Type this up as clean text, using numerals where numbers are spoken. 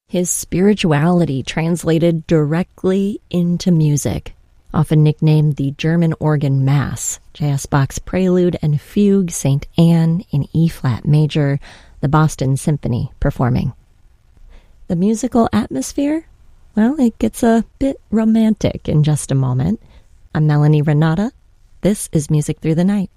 His spirituality translated directly into music. Often nicknamed the German organ Mass, J.S. Bach's Prelude and Fugue St. Anne in E-flat major, the Boston Symphony performing. The musical atmosphere? Well, it gets a bit romantic in just a moment. I'm Melanie Renata. This is Music Through the Night.